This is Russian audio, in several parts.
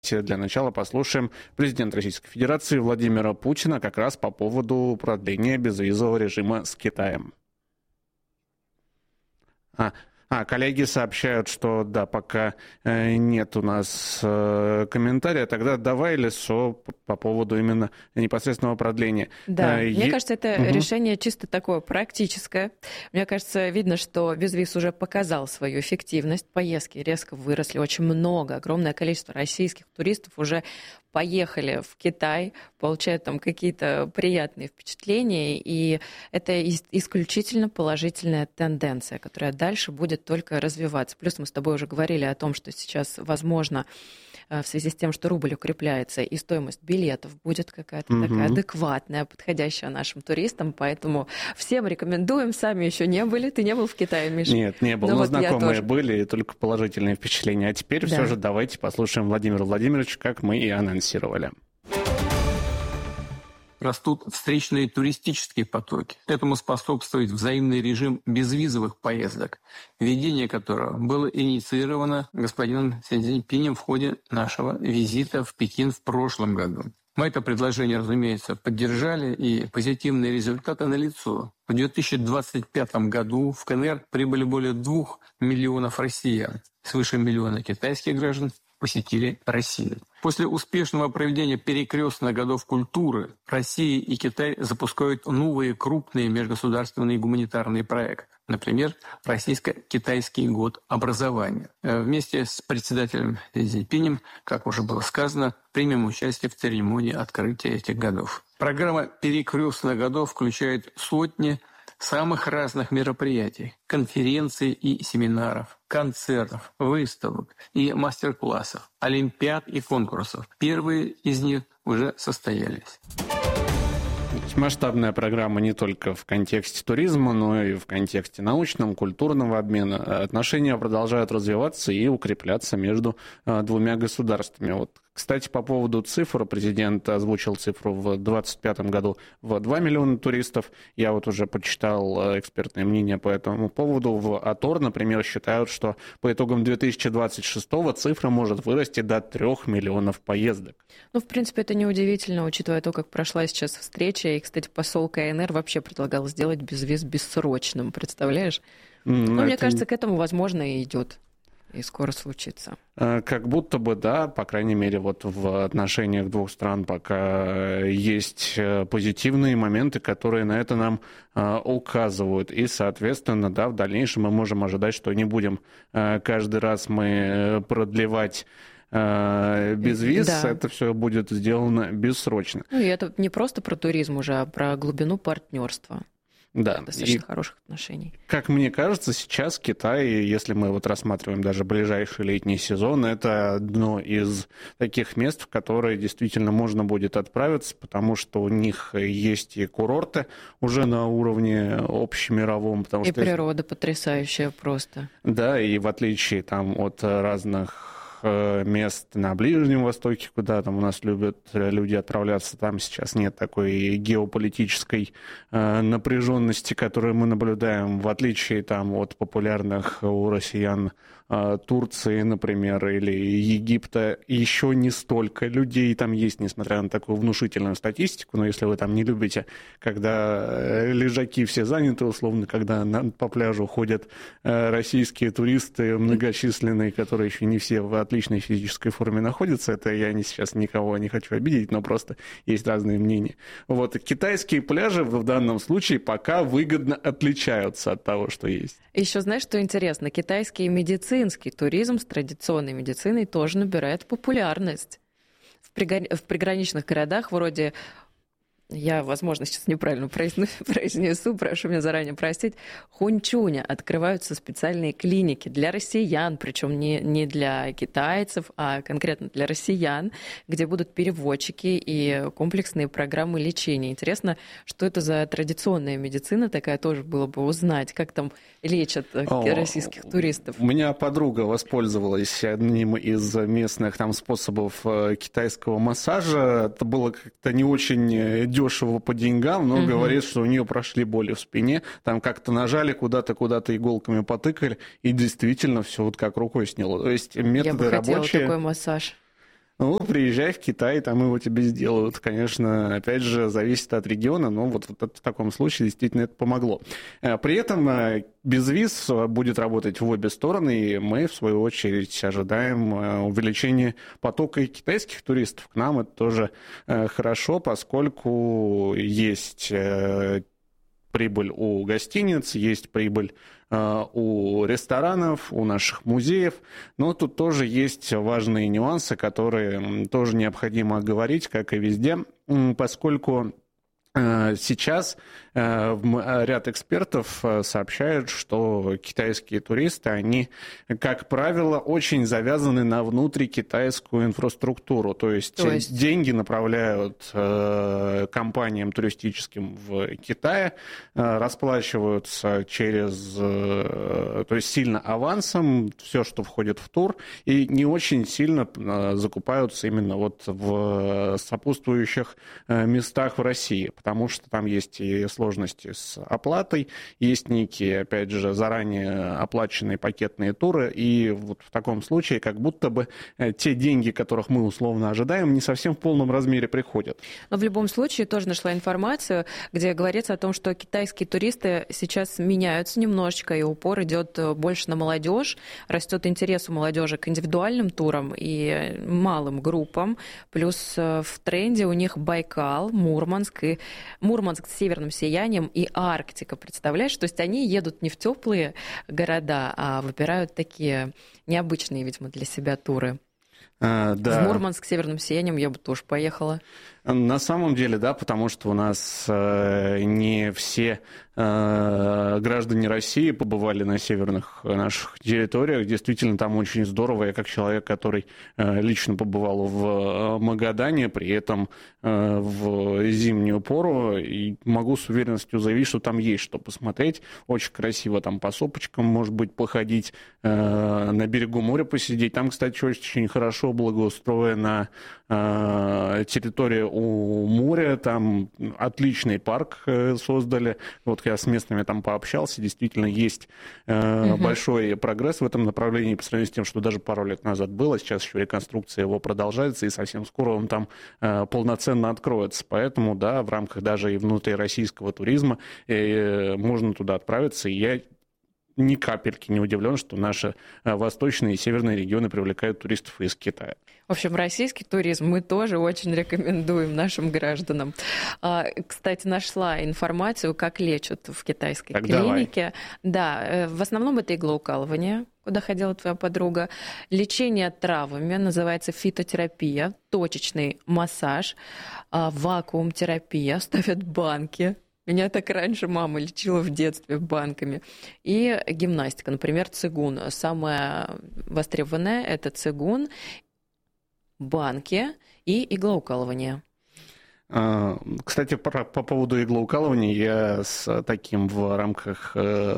Для начала послушаем президента Российской Федерации Владимира Путина как раз по поводу продления безвизового режима с Китаем. Коллеги сообщают, что да, пока нет у нас комментария. Тогда давай, Лисо, по поводу именно непосредственного продления. Да, мне кажется, это решение чисто такое практическое. Мне кажется, видно, что безвиз уже показал свою эффективность. Поездки резко выросли, очень много, огромное количество российских туристов уже поехали в Китай, получают там какие-то приятные впечатления, и это исключительно положительная тенденция, которая дальше будет только развиваться. Плюс мы с тобой уже говорили о том, что сейчас, возможно, в связи с тем, что рубль укрепляется, и стоимость билетов будет какая-то такая адекватная, подходящая нашим туристам, поэтому всем рекомендуем, сами еще не были. Ты не был в Китае, Миша? Нет, не был, но знакомые были, и только положительные впечатления. А теперь все же давайте послушаем Владимира Владимировича, как мы и анонсировали. Растут встречные туристические потоки. Этому способствует взаимный режим безвизовых поездок, введение которого было инициировано господином Си Цзиньпинем в ходе нашего визита в Пекин в прошлом году. Мы это предложение, разумеется, поддержали, и позитивные результаты налицо. В 2025 году в КНР прибыли более 2 миллионов россиян, свыше миллиона китайских граждан посетили Россию. После успешного проведения перекрестных годов культуры Россия и Китай запускают новые крупные межгосударственные гуманитарные проекты. Например, Российско-Китайский год образования. Вместе с председателем Си Цзиньпинем, как уже было сказано, примем участие в церемонии открытия этих годов. Программа перекрестных годов включает сотни самых разных мероприятий, конференций и семинаров, концертов, выставок и мастер-классов, олимпиад и конкурсов. Первые из них уже состоялись. Масштабная программа не только в контексте туризма, но и в контексте научном, культурного обмена. Отношения продолжают развиваться и укрепляться между двумя государствами. Кстати, по поводу цифр, президент озвучил цифру в 2025 году в 2 миллиона туристов. Я уже почитал экспертное мнение по этому поводу. В АТОР, например, считают, что по итогам 2026 цифра может вырасти до 3 миллионов поездок. В принципе, это неудивительно, учитывая то, как прошла сейчас встреча. И, кстати, посол КНР вообще предлагал сделать безвиз бессрочным. Представляешь? Мне кажется, к этому, возможно, и идет. И скоро случится. Как будто бы, да, по крайней мере, в отношениях двух стран пока есть позитивные моменты, которые на это нам указывают. И, соответственно, да, в дальнейшем мы можем ожидать, что не будем каждый раз мы продлевать безвиз, это все будет сделано бессрочно. И это не просто про туризм уже, а про глубину партнерства. Да, достаточно хороших отношений. Как мне кажется, сейчас Китай, если мы рассматриваем даже ближайший летний сезон, это одно из таких мест, в которые действительно можно будет отправиться, потому что у них есть и курорты уже на уровне общемировом. И природа потрясающая просто. Да, и в отличие от разных мест на Ближнем Востоке, куда у нас любят люди отправляться, там сейчас нет такой геополитической напряженности, которую мы наблюдаем, в отличие от популярных у россиян Турции, например, или Египта. Еще не столько людей там есть, несмотря на такую внушительную статистику, но если вы там не любите, когда лежаки все заняты, условно, когда по пляжу ходят российские туристы многочисленные, которые еще не все в отличной физической форме находятся, это я сейчас никого не хочу обидеть, но просто есть разные мнения. Китайские пляжи в данном случае пока выгодно отличаются от того, что есть. Еще знаешь, что интересно? Китайский медицинский туризм с традиционной медициной тоже набирает популярность. В приграничных городах вроде... Я, возможно, сейчас неправильно произнесу, прошу меня заранее простить. Хунчуня открываются специальные клиники для россиян, причем не для китайцев, а конкретно для россиян, где будут переводчики и комплексные программы лечения. Интересно, что это за традиционная медицина такая, тоже было бы узнать, как там лечат российских туристов. У меня подруга воспользовалась одним из местных способов китайского массажа. Это было как-то не очень дешево по деньгам, но говорит, что у нее прошли боли в спине, там как-то нажали, куда-то иголками потыкали, и действительно все как рукой сняло. То есть методы рабочие. Я бы хотела такой массаж. Ну, приезжай в Китай, там его тебе сделают. Конечно, опять же, зависит от региона, но вот в таком случае действительно это помогло. При этом безвиз будет работать в обе стороны, и мы, в свою очередь, ожидаем увеличения потока китайских туристов к нам. Это тоже хорошо, поскольку есть прибыль у гостиниц, есть прибыль у ресторанов, у наших музеев, но тут тоже есть важные нюансы, которые тоже необходимо оговорить, как и везде, поскольку сейчас ряд экспертов сообщают, что китайские туристы, они, как правило, очень завязаны на внутрикитайскую инфраструктуру. То есть деньги направляют компаниям туристическим в Китае, расплачиваются через, то есть сильно авансом, все, что входит в тур, и не очень сильно закупаются именно вот в сопутствующих местах в России, потому что там есть и сложности с оплатой, есть некие, опять же, заранее оплаченные пакетные туры, и вот в таком случае как будто бы те деньги, которых мы условно ожидаем, не совсем в полном размере приходят. Но в любом случае тоже нашла информацию, где говорится о том, что китайские туристы сейчас меняются немножечко, и упор идет больше на молодежь, растет интерес у молодежи к индивидуальным турам и малым группам, плюс в тренде у них Байкал, Мурманск с северным сиянием и Арктика, представляешь? То есть они едут не в теплые города, а выбирают такие необычные, видимо, для себя туры. Да. В Мурманск с северным сиянием я бы тоже поехала. На самом деле, да, потому что у нас не все граждане России побывали на северных наших территориях. Действительно, там очень здорово. Я как человек, который лично побывал в Магадане, при этом в зимнюю пору, и могу с уверенностью заявить, что там есть что посмотреть. Очень красиво там по сопочкам, может быть, походить, на берегу моря посидеть. Там, кстати, очень хорошо благоустроена территория у моря, там отличный парк создали. Вот я с местными там пообщался, действительно есть большой прогресс в этом направлении по сравнению с тем, что даже пару лет назад было. Сейчас еще реконструкция его продолжается, и совсем скоро он там полноценно откроется. Поэтому, да, в рамках даже и внутрироссийского туризма можно туда отправиться, и я ни капельки не удивлен, что наши восточные и северные регионы привлекают туристов из Китая. В общем, российский туризм мы тоже очень рекомендуем нашим гражданам. Кстати, нашла информацию, как лечат в китайской клинике. Да, в основном это иглоукалывание, куда ходила твоя подруга, лечение травами, называется фитотерапия, точечный массаж, вакуум-терапия, ставят банки. Меня так раньше мама лечила в детстве банками. И гимнастика, например, цигун. Самая востребованная – это цигун, банки и иглоукалывание. Кстати, по поводу иглоукалывания, я с таким в рамках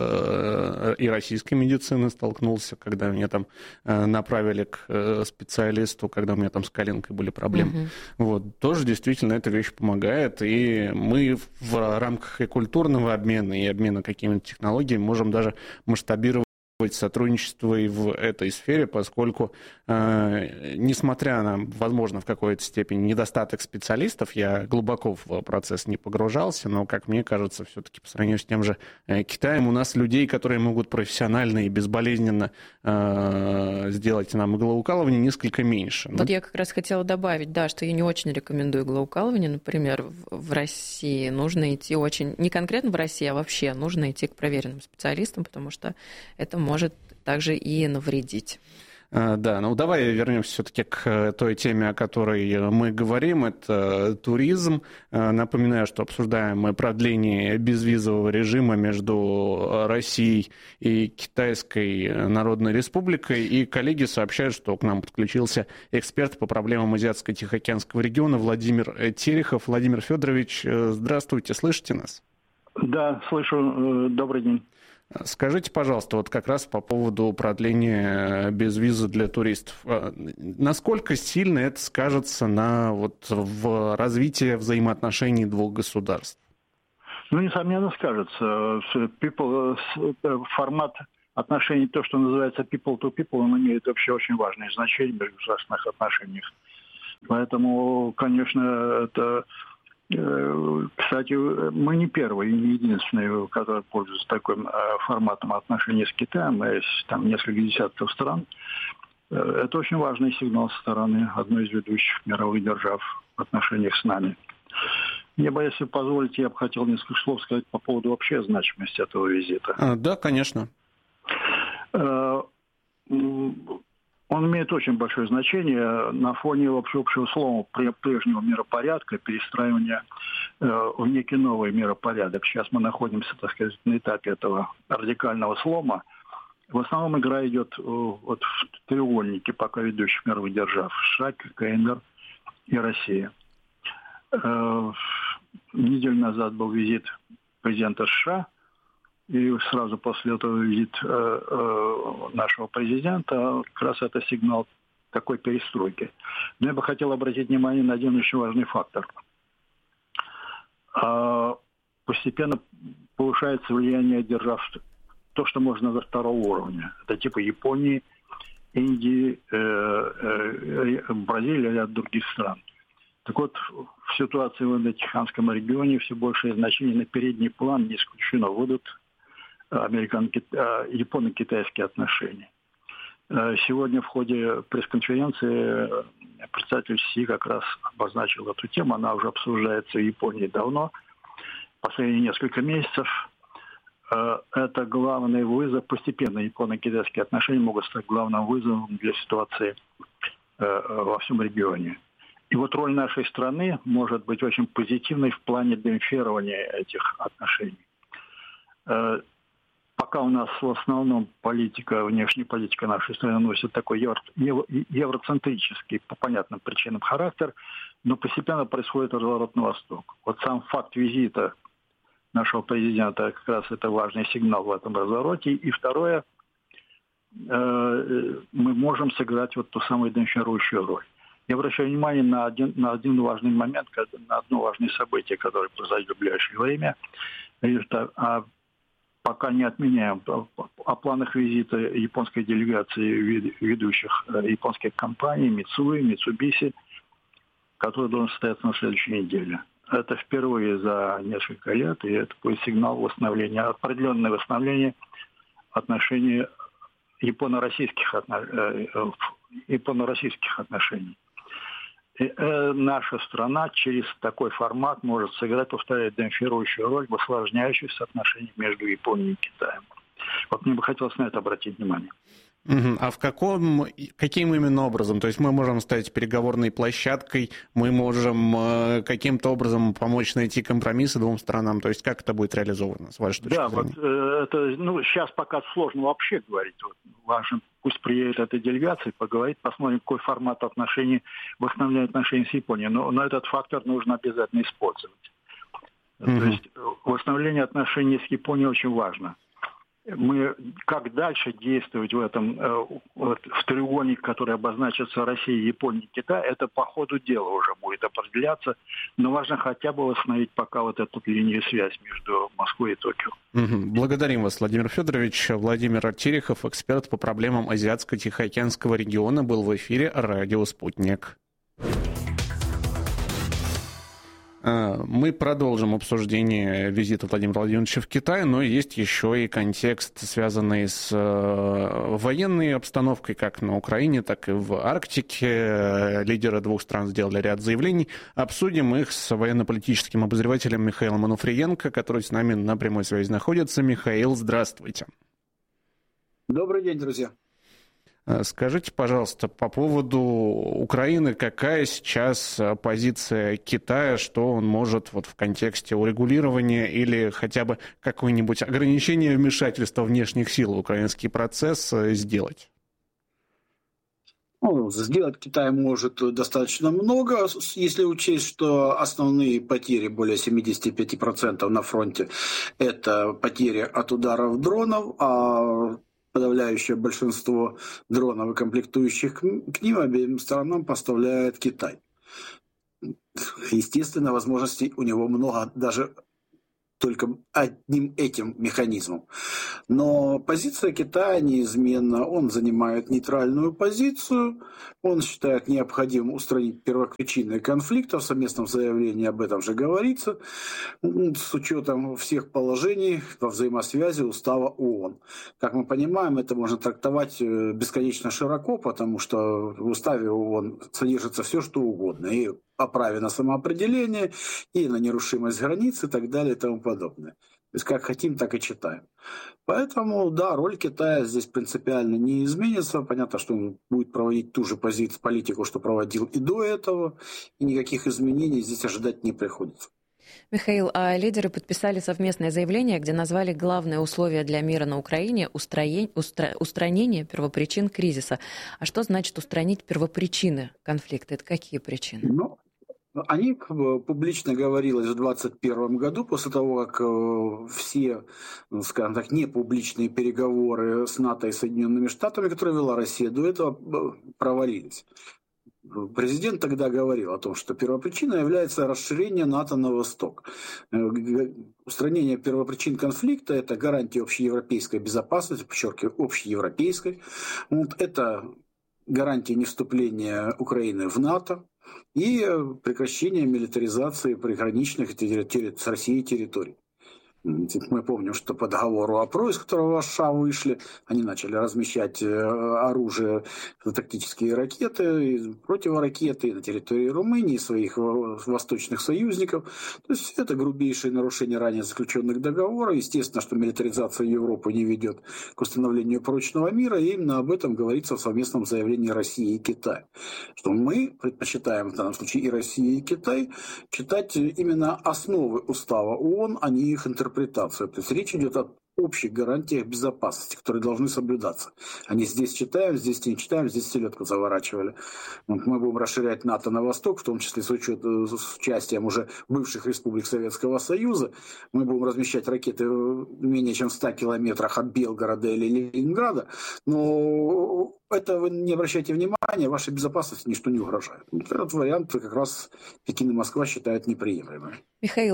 и российской медицины столкнулся, когда меня там направили к специалисту, когда у меня там с коленкой были проблемы. Вот, тоже действительно эта вещь помогает, и мы в рамках и культурного обмена, и обмена какими-то технологиями можем даже масштабировать сотрудничество и в этой сфере, поскольку, несмотря на, возможно, в какой-то степени недостаток специалистов, я глубоко в процесс не погружался, но, как мне кажется, все-таки по сравнению с тем же Китаем, у нас людей, которые могут профессионально и безболезненно сделать нам иглоукалывание, несколько меньше. Вот я как раз хотела добавить, да, что я не очень рекомендую иглоукалывание, например, в России нужно идти очень, не конкретно в России, а вообще нужно идти к проверенным специалистам, потому что это может также и навредить. Да, ну давай вернемся все-таки к той теме, о которой мы говорим. Это туризм. Напоминаю, что обсуждаем мы продление безвизового режима между Россией и Китайской Народной Республикой. И коллеги сообщают, что к нам подключился эксперт по проблемам Азиатско-Тихоокеанского региона Владимир Терехов. Владимир Федорович, здравствуйте, слышите нас? Да, слышу. Добрый день. Скажите, пожалуйста, вот как раз по поводу продления безвиза для туристов. Насколько сильно это скажется в развитии взаимоотношений двух государств? Ну, несомненно, скажется. Формат отношений, то, что называется people to people, он имеет вообще очень важное значение в межгосударственных отношениях. Поэтому, конечно, это... Кстати, мы не первые и не единственные, которые пользуются таким форматом отношений с Китаем. Есть там несколько десятков стран. Это очень важный сигнал со стороны одной из ведущих мировых держав в отношениях с нами. Мне бы, если позволите, я бы хотел несколько слов сказать по поводу вообще значимости этого визита. Да, конечно. Он имеет очень большое значение на фоне общего слома прежнего миропорядка, перестраивания в некий новый миропорядок. Сейчас мы находимся, так сказать, на этапе этого радикального слома. В основном игра идет вот в треугольнике пока ведущих мировых держав: США, КНР и Россия. Неделю назад был визит президента США, и сразу после этого визит нашего президента. Как раз это сигнал такой перестройки. Но я бы хотел обратить внимание на один очень важный фактор. Постепенно повышается влияние держав, то, что можно назвать второго уровня. Это типа Японии, Индии, Бразилии и ряд других стран. Так вот, в ситуации в Индо-Тихоокеанском регионе все большее значение на передний план, не исключено, выйдут японо-китайские отношения. Сегодня в ходе пресс-конференции председатель Си как раз обозначил эту тему. Она уже обсуждается в Японии давно, последние несколько месяцев. Это главный вызов. Постепенно японо-китайские отношения могут стать главным вызовом для ситуации во всем регионе. И вот роль нашей страны может быть очень позитивной в плане демпфирования этих отношений. Пока у нас в основном внешняя политика нашей страны носит такой евроцентрический, по понятным причинам, характер, но постепенно происходит разворот на восток. Вот сам факт визита нашего президента как раз это важный сигнал в этом развороте. И второе, мы можем сыграть вот ту самую демпфирующую роль. Я обращаю внимание на один важный момент, на одно важное событие, которое произойдет в ближайшее время. Пока не отменяем о планах визита японской делегации ведущих японских компаний Mitsui, Mitsubishi, который должен состояться на следующей неделе. Это впервые за несколько лет, и это будет сигнал восстановления, определенное восстановление отношений японо-российских отношений. И наша страна через такой формат может сыграть, повторяю, демпфирующую роль в осложняющихся отношениях между Японией и Китаем. Вот мне бы хотелось на это обратить внимание. А каким именно образом? То есть мы можем стать переговорной площадкой, мы можем каким-то образом помочь найти компромиссы двум сторонам. То есть как это будет реализовано, с вашей точки зрения? Вот это, сейчас пока сложно вообще говорить. Вот, важно, пусть приедет эта делегация, поговорит, посмотрим, какой формат отношений, восстановления отношений с Японией. Но этот фактор нужно обязательно использовать. То есть восстановление отношений с Японией очень важно. Мы как дальше действовать в треугольнике, который обозначится Россия, Япония, Китай, это по ходу дела уже будет определяться. Но важно хотя бы восстановить пока вот эту линию связи между Москвой и Токио. Благодарим вас, Владимир Федорович. Владимир Терехов, эксперт по проблемам Азиатско-Тихоокеанского региона, был в эфире радио «Спутник». Мы продолжим обсуждение визита Владимира Владимировича в Китай, но есть еще и контекст, связанный с военной обстановкой как на Украине, так и в Арктике. Лидеры двух стран сделали ряд заявлений. Обсудим их с военно-политическим обозревателем Михаилом Онуфриенко, который с нами на прямой связи находится. Михаил, здравствуйте. Добрый день, друзья. Скажите, пожалуйста, по поводу Украины, какая сейчас позиция Китая, что он может вот в контексте урегулирования или хотя бы какое-нибудь ограничение вмешательства внешних сил в украинский процесс сделать? Сделать Китай может достаточно много, если учесть, что основные потери, более 75% на фронте, это потери от ударов дронов, а подавляющее большинство дронов и комплектующих к ним обеим сторонам поставляет Китай. Естественно, возможностей у него много, даже только одним этим механизмом. Но позиция Китая неизменна. Он занимает нейтральную позицию. Он считает необходимым устранить первопричины конфликта. В совместном заявлении об этом же говорится. С учетом всех положений во взаимосвязи устава ООН. Как мы понимаем, это можно трактовать бесконечно широко, потому что в уставе ООН содержится все, что угодно. И о праве на самоопределение, и на нерушимость границ, и так далее, и тому подобное. То есть как хотим, так и читаем. Поэтому, да, роль Китая здесь принципиально не изменится. Понятно, что он будет проводить ту же политику, что проводил и до этого, и никаких изменений здесь ожидать не приходится. Михаил, а лидеры подписали совместное заявление, где назвали главное условие для мира на Украине устранение первопричин кризиса. А что значит устранить первопричины конфликта? Это какие причины? Ну, они публично говорилось в 2021 году, после того, как все, скажем так, непубличные переговоры с НАТО и Соединенными Штатами, которые вела Россия, до этого провалились. Президент тогда говорил о том, что первопричиной является расширение НАТО на восток. Устранение первопричин конфликта – это гарантия общеевропейской безопасности, подчеркиваю, общеевропейской. Это гарантия невступления Украины в НАТО и прекращение милитаризации приграничных с Россией территорий. Мы помним, что по договору ОПРО, из которого США вышли, они начали размещать оружие, тактические ракеты, противоракеты на территории Румынии, своих восточных союзников. То есть это грубейшее нарушение ранее заключенных договоров. Естественно, что милитаризация Европы не ведет к установлению прочного мира, и именно об этом говорится в совместном заявлении России и Китая. Что мы предпочитаем в данном случае и Россия, и Китай читать именно основы устава ООН, а не их интерпретацию. То есть речь идет о общих гарантиях безопасности, которые должны соблюдаться. Они здесь читаем, здесь не читаем, здесь селедку заворачивали. Мы будем расширять НАТО на восток, в том числе с участием уже бывших республик Советского Союза. Мы будем размещать ракеты менее чем в 100 километрах от Белгорода или Ленинграда. Но это вы не обращайте внимания, вашей безопасности ничто не угрожает. Этот вариант как раз Пекин и Москва считают неприемлемым. Михаил,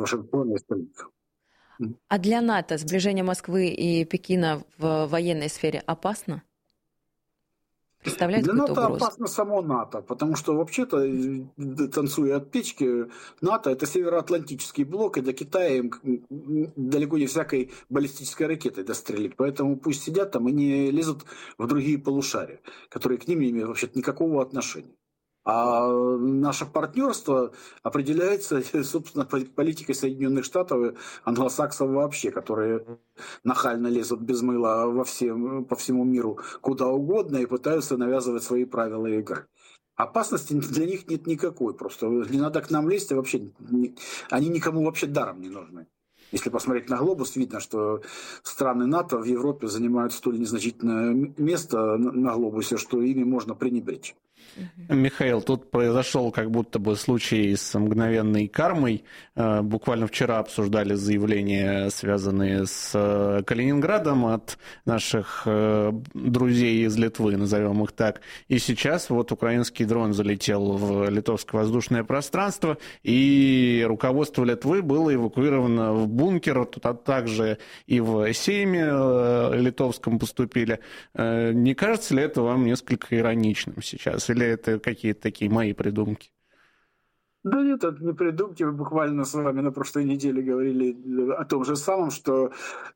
а для НАТО сближение Москвы и Пекина в военной сфере опасно? Представляет для какую-то НАТО угрозу? Опасно само НАТО, потому что вообще-то, танцуя от печки, НАТО – это североатлантический блок, и до Китая им далеко не всякой баллистической ракетой дострелить. Поэтому пусть сидят там и не лезут в другие полушария, которые к ним не имеют вообще никакого отношения. А наше партнерство определяется, собственно, политикой Соединенных Штатов и англосаксов вообще, которые нахально лезут без мыла по всему миру куда угодно и пытаются навязывать свои правила игры. Опасности для них нет никакой, просто не надо к нам лезть, вообще они никому вообще даром не нужны. Если посмотреть на глобус, видно, что страны НАТО в Европе занимают столь незначительное место на глобусе, что ими можно пренебречь. Михаил, тут произошел как будто бы случай с мгновенной кармой. Буквально вчера обсуждали заявления, связанные с Калининградом от наших друзей из Литвы, назовем их так. И сейчас вот украинский дрон залетел в литовское воздушное пространство, и руководство Литвы было эвакуировано в бункер, а также и в Сейме литовском поступили. Не кажется ли это вам несколько ироничным сейчас? Или это какие-то такие мои придумки? Да нет, это не придумки. Мы буквально с вами на прошлой неделе говорили о том же самом, что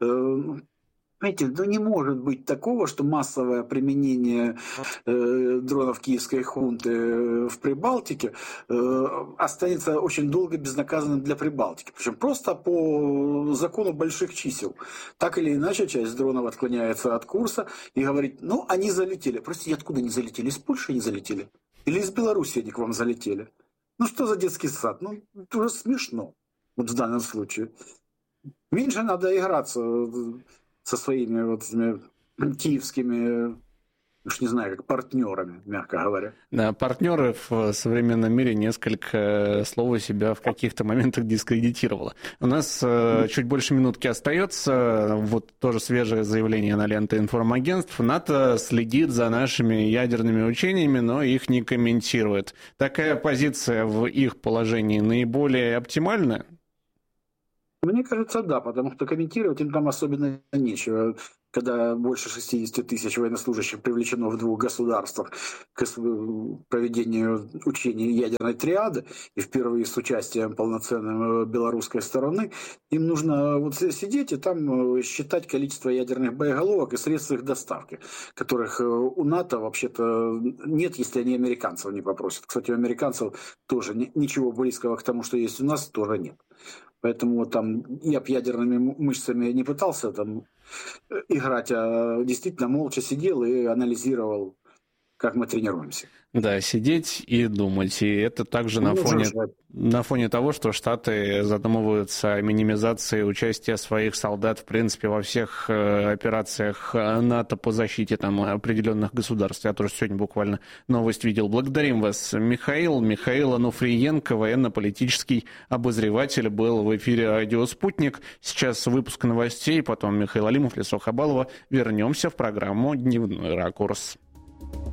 знаете, не может быть такого, что массовое применение дронов киевской хунты в Прибалтике останется очень долго безнаказанным для Прибалтики. Причем просто по закону больших чисел. Так или иначе, часть дронов отклоняется от курса и говорит, они залетели. Простите, откуда они залетели? Из Польши они залетели? Или из Беларуси они к вам залетели? Что за детский сад? Это уже смешно вот в данном случае. Меньше надо играться со своими этими киевскими, уж не знаю, как партнерами, мягко говоря. Да, партнеры в современном мире несколько слово себя в каких-то моментах дискредитировало. У нас чуть больше минутки остается. Вот тоже свежее заявление на ленте информагентств. НАТО следит за нашими ядерными учениями, но их не комментирует. Такая позиция в их положении наиболее оптимальная? Мне кажется, да, потому что комментировать им там особенно нечего. Когда больше 60 тысяч военнослужащих привлечено в двух государствах к проведению учений ядерной триады, и впервые с участием полноценной белорусской стороны, им нужно вот сидеть и там считать количество ядерных боеголовок и средств их доставки, которых у НАТО вообще-то нет, если они американцев не попросят. Кстати, у американцев тоже ничего близкого к тому, что есть у нас, тоже нет. Поэтому там я б ядерными мышцами не пытался там играть, а действительно молча сидел и анализировал, как мы тренируемся. Да, сидеть и думать. И это также на фоне того, что Штаты задумываются о минимизации участия своих солдат, в принципе, во всех операциях НАТО по защите там определенных государств. Я тоже сегодня буквально новость видел. Благодарим вас, Михаил. Михаил Ануфриенко, военно-политический обозреватель, был в эфире «Радио Спутник». Сейчас выпуск новостей, потом Михаил Алимов, Лесо Хабалова. Вернемся в программу «Дневной ракурс».